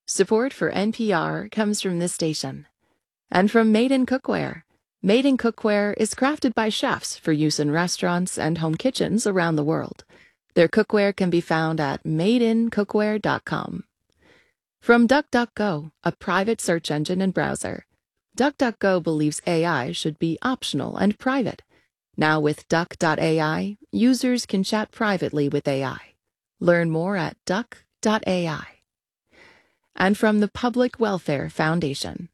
Support for NPR comes from this station. And from Made in Cookware. Made in Cookware is crafted by chefs for use in restaurants and home kitchens around the world. Their cookware can be found at madeincookware.com. From DuckDuckGo, a private search engine and browser. DuckDuckGo believes AI should be optional and private. Now with Duck.ai, users can chat privately with AI. Learn more at Duck.ai. And from the Public Welfare Foundation.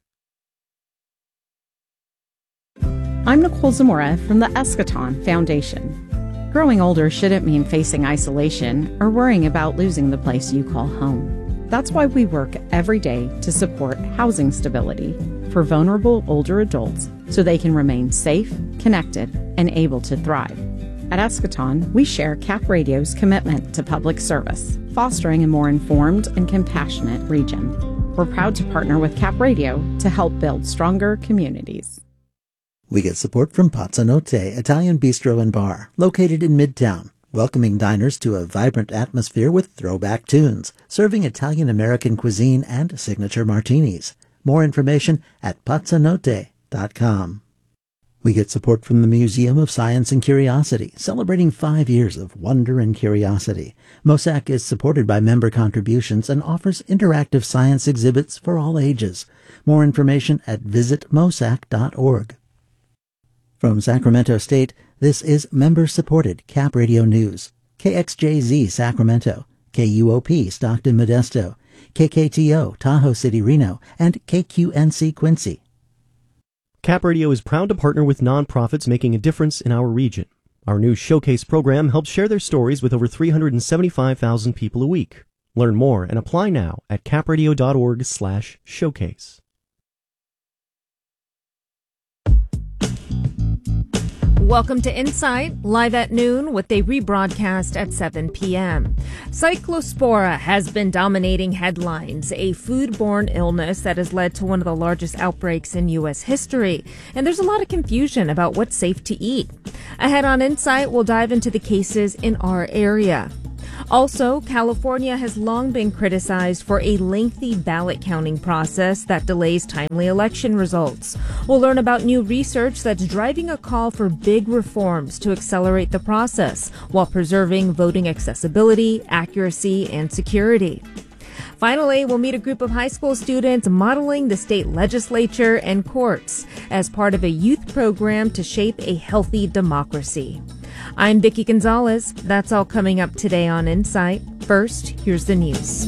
I'm Nicole Zamora from the Eschaton Foundation. Growing older shouldn't mean facing isolation or worrying about losing the place you call home. That's why we work every day to support housing stability for vulnerable older adults so they can remain safe, connected, and able to thrive. At Eschaton, we share Cap Radio's commitment to public service, fostering a more informed and compassionate region. We're proud to partner with Cap Radio to help build stronger communities. We get support from Pazzanotte Italian Bistro and Bar, located in Midtown, welcoming diners to a vibrant atmosphere with throwback tunes, serving Italian-American cuisine and signature martinis. More information at pazzanotte.com. We get support from the Museum of Science and Curiosity, celebrating 5 years of wonder and curiosity. MOSAC is supported by member contributions and offers interactive science exhibits for all ages. More information at visitmosac.org. From Sacramento State, this is member-supported Cap Radio News. KXJZ Sacramento, KUOP Stockton Modesto, KKTO Tahoe City Reno, and KQNC Quincy. Cap Radio is proud to partner with nonprofits making a difference in our region. Our new Showcase program helps share their stories with over 375,000 people a week. Learn more and apply now at capradio.org/showcase. Welcome to Insight, live at noon with a rebroadcast at 7 p.m. Cyclospora has been dominating headlines, a foodborne illness that has led to one of the largest outbreaks in U.S. history. And there's a lot of confusion about what's safe to eat. Ahead on Insight, we'll dive into the cases in our area. Also, California has long been criticized for a lengthy ballot counting process that delays timely election results. We'll learn about new research that's driving a call for big reforms to accelerate the process while preserving voting accessibility, accuracy, and security. Finally, we'll meet a group of high school students modeling the state legislature and courts as part of a youth program to shape a healthy democracy. I'm Vicki Gonzalez. That's all coming up today on Insight. First, here's the news.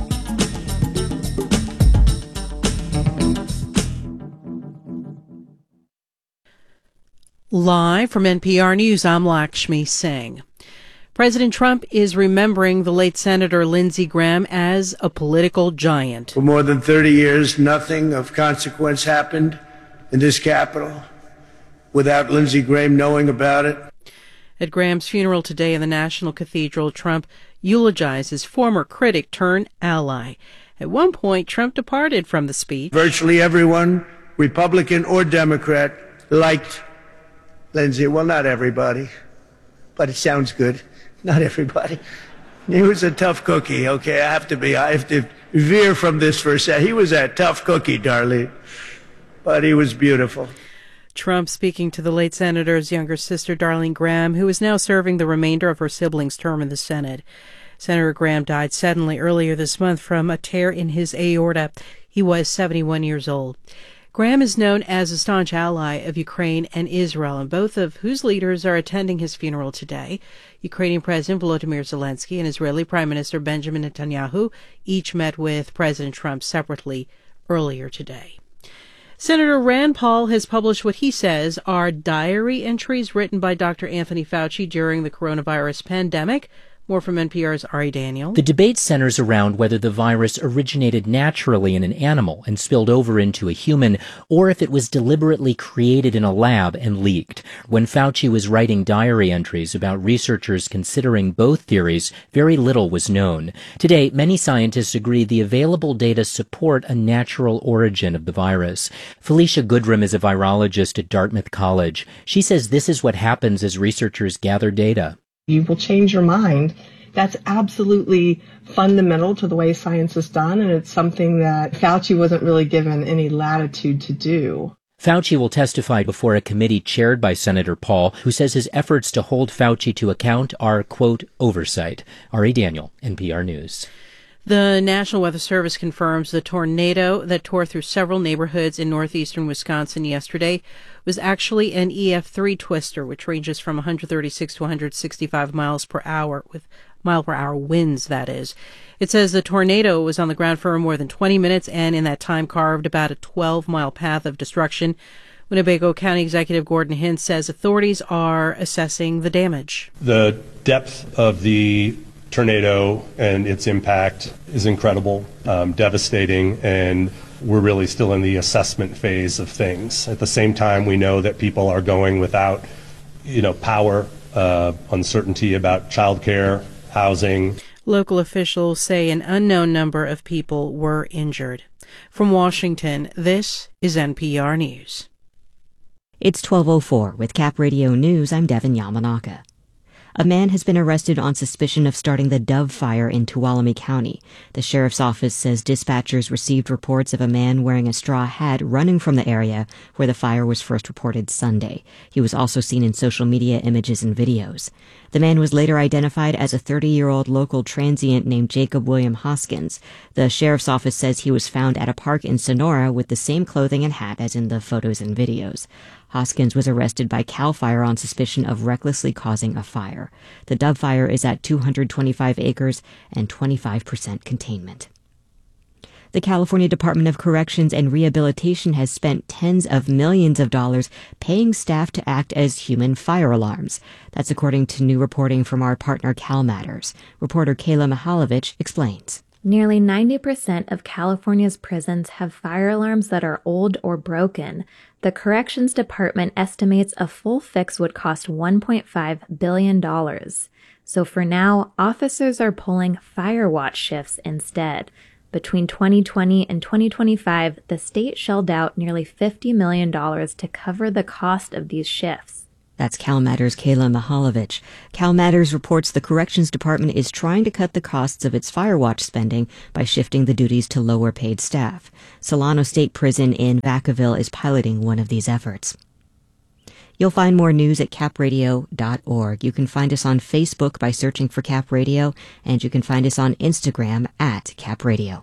Live from NPR News, I'm Lakshmi Singh. President Trump is remembering the late Senator Lindsey Graham as a political giant. For more than 30 years, nothing of consequence happened in this Capitol without Lindsey Graham knowing about it. At Graham's funeral today in the National Cathedral, Trump eulogized his former critic turned ally. At one point, Trump departed from the speech. Virtually everyone, Republican or Democrat, liked Lindsey. Well, not everybody, but it sounds good. Not everybody. He was a tough cookie, okay? I have to veer from this for a second. He was a tough cookie, darling, but he was beautiful. Trump speaking to the late senator's younger sister, Darlene Graham, who is now serving the remainder of her siblings' term in the Senate. Senator Graham died suddenly earlier this month from a tear in his aorta. He was 71 years old. Graham is known as a staunch ally of Ukraine and Israel, and both of whose leaders are attending his funeral today. Ukrainian President Volodymyr Zelensky and Israeli Prime Minister Benjamin Netanyahu each met with President Trump separately earlier today. Senator Rand Paul has published what he says are diary entries written by Dr. Anthony Fauci during the coronavirus pandemic. More from NPR's Ari Daniel. The debate centers around whether the virus originated naturally in an animal and spilled over into a human, or if it was deliberately created in a lab and leaked. When Fauci was writing diary entries about researchers considering both theories, very little was known. Today, many scientists agree the available data support a natural origin of the virus. Felicia Goodrum is a virologist at Dartmouth College. She says this is what happens as researchers gather data. You will change your mind That's absolutely fundamental to the way science is done, and it's something that Fauci wasn't really given any latitude to do. Fauci will testify before a committee chaired by Senator Paul, who says his efforts to hold Fauci to account are, quote, oversight. Ari Daniel, NPR News. The National Weather Service confirms the tornado that tore through several neighborhoods in northeastern Wisconsin yesterday was actually an EF3 twister, which ranges from 136 to 165 miles per hour, with mile-per-hour winds, that is. It says the tornado was on the ground for more than 20 minutes and in that time carved about a 12-mile path of destruction. Winnebago County Executive Gordon Hintz says authorities are assessing the damage. The depth of the tornado and its impact is incredible, devastating, and we're really still in the assessment phase of things. At the same time, we know that people are going without, power, uncertainty about childcare, housing. Local officials say an unknown number of people were injured. From Washington, this is NPR News. It's 12:04 with Cap Radio News. I'm Devin Yamanaka. A man has been arrested on suspicion of starting the Dove Fire in Tuolumne County. The sheriff's office says dispatchers received reports of a man wearing a straw hat running from the area where the fire was first reported Sunday. He was also seen in social media images and videos. The man was later identified as a 30-year-old local transient named Jacob William Hoskins. The sheriff's office says he was found at a park in Sonora with the same clothing and hat as in the photos and videos. Hoskins was arrested by CAL FIRE on suspicion of recklessly causing a fire. The Dove Fire is at 225 acres and 25% containment. The California Department of Corrections and Rehabilitation has spent tens of millions of dollars paying staff to act as human fire alarms. That's according to new reporting from our partner CalMatters. Reporter Kayla Mihalovich explains. Nearly 90% of California's prisons have fire alarms that are old or broken. The Corrections Department estimates a full fix would cost $1.5 billion. So for now, officers are pulling fire watch shifts instead. Between 2020 and 2025, the state shelled out nearly $50 million to cover the cost of these shifts. That's CalMatters' Kayla Mihalovich. CalMatters reports the Corrections Department is trying to cut the costs of its firewatch spending by shifting the duties to lower-paid staff. Solano State Prison in Vacaville is piloting one of these efforts. You'll find more news at capradio.org. You can find us on Facebook by searching for Cap Radio, and you can find us on Instagram at Cap Radio.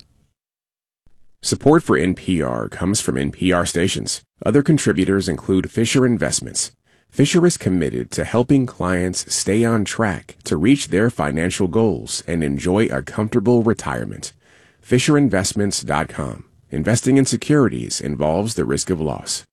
Support for NPR comes from NPR stations. Other contributors include Fisher Investments. Fisher is committed to helping clients stay on track to reach their financial goals and enjoy a comfortable retirement. FisherInvestments.com. Investing in securities involves the risk of loss.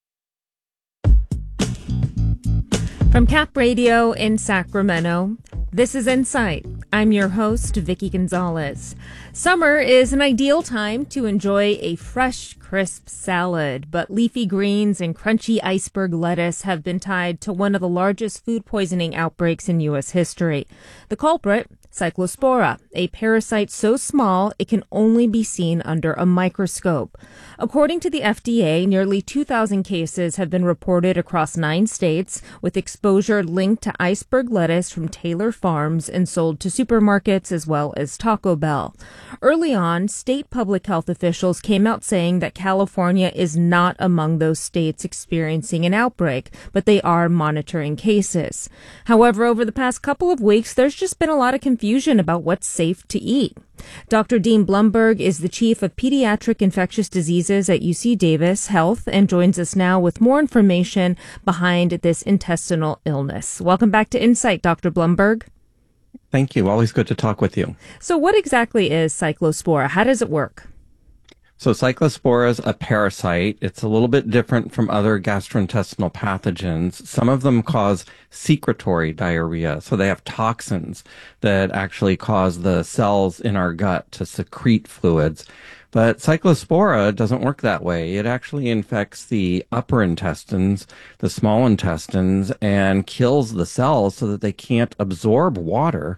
From Cap Radio in Sacramento, this is Insight. I'm your host, Vicky Gonzalez. Summer is an ideal time to enjoy a fresh, crisp salad, but leafy greens and crunchy iceberg lettuce have been tied to one of the largest food poisoning outbreaks in U.S. history. The culprit, Cyclospora, a parasite so small it can only be seen under a microscope. According to the FDA, nearly 2,000 cases have been reported across 9 states, with exposure linked to iceberg lettuce from Taylor Farms and sold to supermarkets as well as Taco Bell. Early on, state public health officials came out saying that California is not among those states experiencing an outbreak, but they are monitoring cases. However, over the past couple of weeks, there's just been a lot of confusion about what's safe to eat. Dr. Dean Blumberg is the chief of pediatric infectious diseases at UC Davis Health and joins us now with more information behind this intestinal illness. Welcome back to Insight, Dr. Blumberg. Thank you. Always good to talk with you. So what exactly is Cyclospora? How does it work? So Cyclospora is a parasite. It's a little bit different from other gastrointestinal pathogens. Some of them cause secretory diarrhea. So they have toxins that actually cause the cells in our gut to secrete fluids. But Cyclospora doesn't work that way. It actually infects the upper intestines, the small intestines, and kills the cells so that they can't absorb water.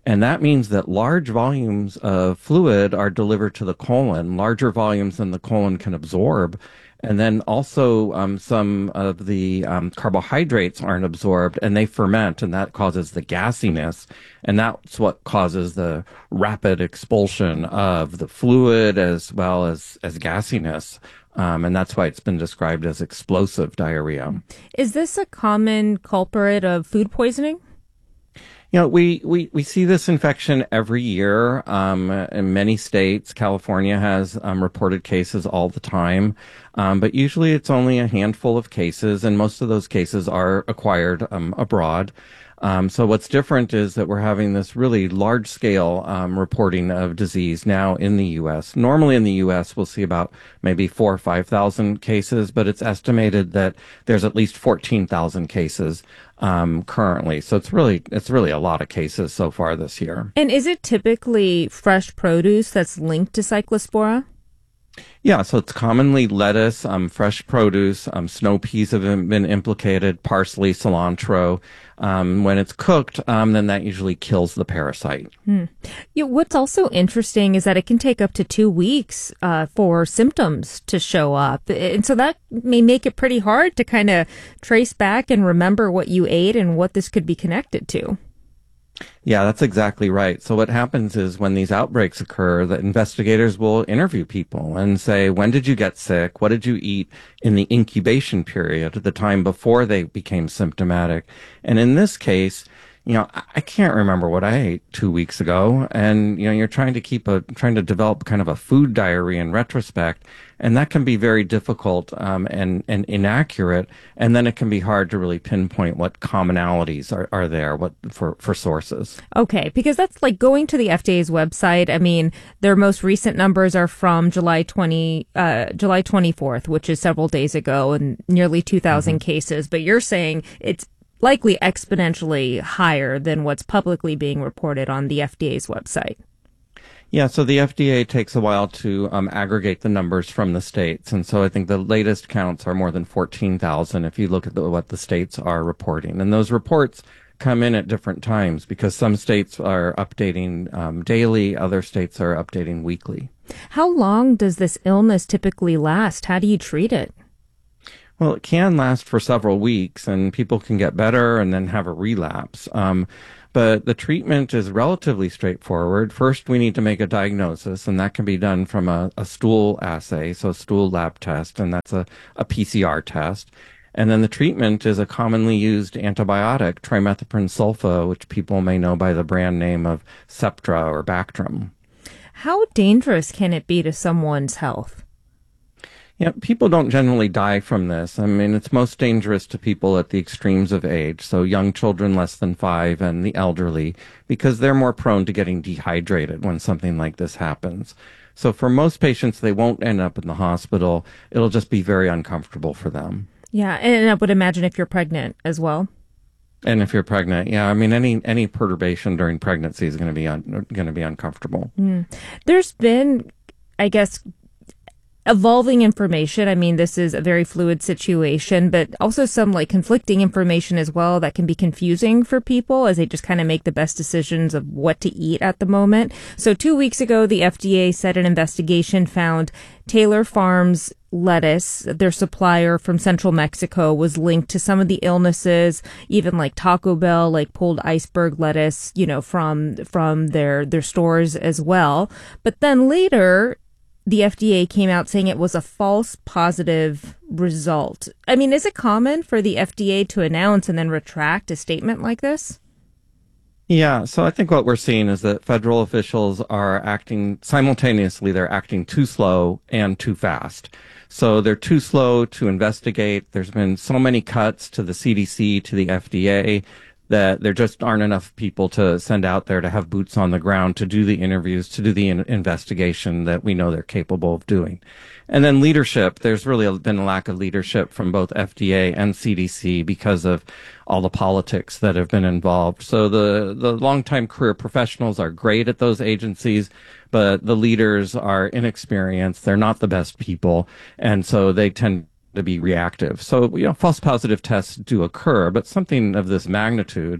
And that means that large volumes of fluid are delivered to the colon, larger volumes than the colon can absorb. And then also some of the carbohydrates aren't absorbed and they ferment, and that causes the gassiness. And that's what causes the rapid expulsion of the fluid as well as gassiness. And that's why it's been described as explosive diarrhea. Is this a common culprit of food poisoning? You know, we see this infection every year in many states. California has reported cases all the time, but usually it's only a handful of cases, and most of those cases are acquired abroad. So what's different is that we're having this really large-scale reporting of disease now in the U.S. Normally in the U.S. we'll see about maybe 4,000 or 5,000 cases, but it's estimated that there's at least 14,000 cases currently. So it's really a lot of cases so far this year. And is it typically fresh produce that's linked to Cyclospora? Yeah, so it's commonly lettuce, fresh produce, snow peas have been implicated, parsley, cilantro. When it's cooked, then that usually kills the parasite. What's also interesting is that it can take up to 2 weeks for symptoms to show up. And so that may make it pretty hard to kind of trace back and remember what you ate and what this could be connected to. Yeah, that's exactly right. So what happens is when these outbreaks occur, the investigators will interview people and say, when did you get sick? What did you eat in the incubation period, the time before they became symptomatic? And in this case, you know, I can't remember what I ate 2 weeks ago. And, you know, you're trying to develop kind of a food diary in retrospect. And that can be very difficult, and inaccurate. And then it can be hard to really pinpoint what commonalities are there, for sources. Okay. Because that's like going to the FDA's website. I mean, their most recent numbers are from July 24th, which is several days ago, and nearly 2,000 cases. But you're saying it's likely exponentially higher than what's publicly being reported on the FDA's website. Yeah, so the FDA takes a while to aggregate the numbers from the states. And so I think the latest counts are more than 14,000 if you look at what the states are reporting. And those reports come in at different times because some states are updating daily, other states are updating weekly. How long does this illness typically last? How do you treat it? Well, it can last for several weeks, and people can get better and then have a relapse. But the treatment is relatively straightforward. First, we need to make a diagnosis, and that can be done from a stool assay, so a stool lab test, and that's a PCR test. And then the treatment is a commonly used antibiotic, trimethoprim sulfa, which people may know by the brand name of Septra or Bactrim. How dangerous can it be to someone's health? Yeah, people don't generally die from this. I mean, it's most dangerous to people at the extremes of age, so young children less than 5 and the elderly, because they're more prone to getting dehydrated when something like this happens. So for most patients, they won't end up in the hospital. It'll just be very uncomfortable for them. Yeah, and I would imagine if you're pregnant as well. And if you're pregnant, yeah, I mean, any perturbation during pregnancy is going to be uncomfortable. There's been, I guess, evolving information. I mean, this is a very fluid situation, but also some like conflicting information as well that can be confusing for people as they just kind of make the best decisions of what to eat at the moment. So 2 weeks ago, the FDA said an investigation found Taylor Farms lettuce, their supplier from central Mexico, was linked to some of the illnesses, even like Taco Bell, like pulled iceberg lettuce, you know, from their stores as well. But then later, the FDA came out saying it was a false positive result. I mean, is it common for the FDA to announce and then retract a statement like this? Yeah, so I think what we're seeing is that federal officials are acting simultaneously. They're acting too slow and too fast. So they're too slow to investigate. There's been so many cuts to the CDC, to the FDA, that there just aren't enough people to send out there to have boots on the ground, to do the interviews, to do the investigation that we know they're capable of doing. And then leadership, there's really been a lack of leadership from both FDA and CDC because of all the politics that have been involved. So the longtime career professionals are great at those agencies, but the leaders are inexperienced. They're not the best people. And so they tend to be reactive. So, you know, false positive tests do occur, but something of this magnitude,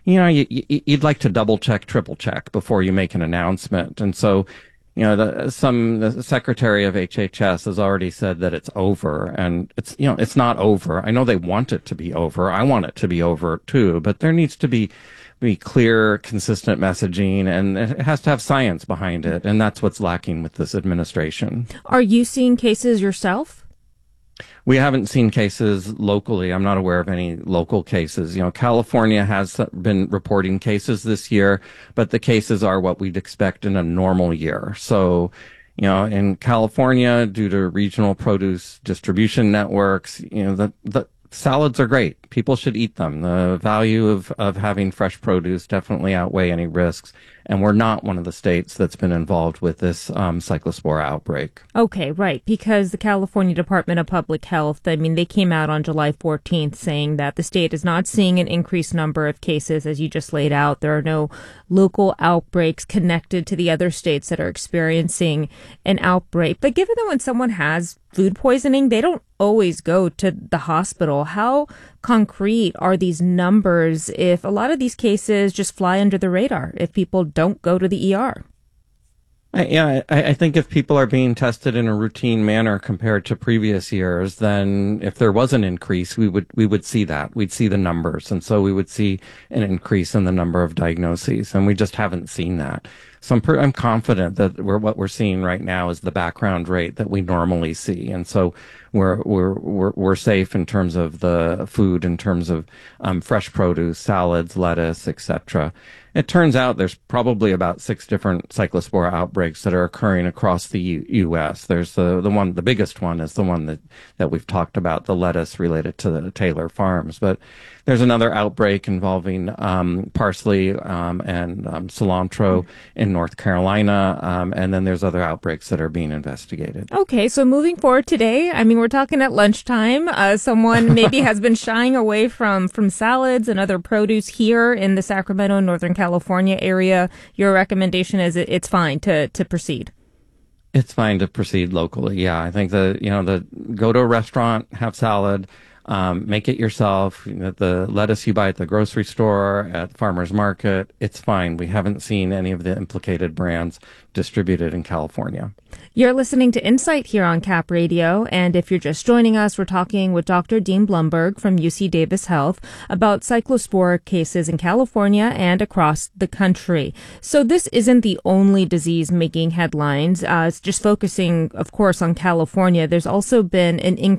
you'd like to double check, triple check before you make an announcement. And so, the secretary of HHS has already said that it's over, and it's not over. I know they want it to be over. I want it to be over too, but there needs to be clear, consistent messaging, and it has to have science behind it. And that's what's lacking with this administration. Are you seeing cases yourself? We haven't seen cases locally. I'm not aware of any local cases. California has been reporting cases this year, but the cases are what we'd expect in a normal year. So, in California, due to regional produce distribution networks, the salads are great. People should eat them. The value of having fresh produce definitely outweigh any risks. And we're not one of the states that's been involved with this cyclospora outbreak. Okay, right. Because the California Department of Public Health, they came out on July 14th saying that the state is not seeing an increased number of cases, as you just laid out. There are no local outbreaks connected to the other states that are experiencing an outbreak. But given that when someone has food poisoning, they don't always go to the hospital. How concrete are these numbers if a lot of these cases just fly under the radar, if people don't go to the ER? I think if people are being tested in a routine manner compared to previous years, then if there was an increase, we would see that. We'd see the numbers. And so we would see an increase in the number of diagnoses. And we just haven't seen that. So I'm confident that what we're seeing right now is the background rate that we normally see. And so we're safe in terms of the food, in terms of fresh produce, salads, lettuce, etc. It turns out there's probably about 6 different cyclospora outbreaks that are occurring across the U.S. There's the biggest one is the one that we've talked about, the lettuce related to the Taylor Farms. But there's another outbreak involving parsley and cilantro in North Carolina, and then there's other outbreaks that are being investigated. Okay, so moving forward today, we're talking at lunchtime. Someone maybe has been shying away from salads and other produce here in the Sacramento, Northern California area. Your recommendation is it's fine to proceed. It's fine to proceed locally. Yeah, I think go to a restaurant, have salad. Make it yourself. The lettuce you buy at the grocery store, at the farmer's market, it's fine. We haven't seen any of the implicated brands distributed in California. You're listening to Insight here on Cap Radio, and if you're just joining us, we're talking with Dr. Dean Blumberg from UC Davis Health about cyclospora cases in California and across the country. So this isn't the only disease making headlines. It's just focusing, of course, on California. There's also been an increase